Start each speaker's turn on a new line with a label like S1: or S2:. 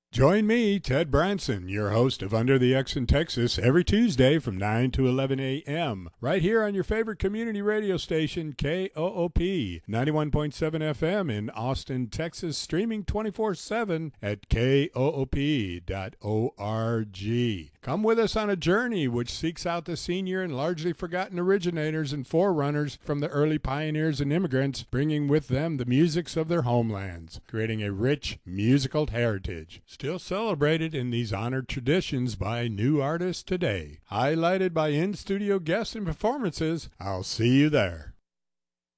S1: Join me, Ted Branson, your host of Under the X in Texas, every Tuesday from 9 to 11 a.m., right here on your favorite community radio station, KOOP 91.7 FM in Austin, Texas, streaming 24/7 at koop.org. Come with us on a journey which seeks out the senior and largely forgotten originators and forerunners from the early pioneers and immigrants, bringing with them the musics of their homelands, creating a rich musical heritage, still celebrated in these honored traditions by new artists today. Highlighted by in-studio guests and performances, I'll see you there.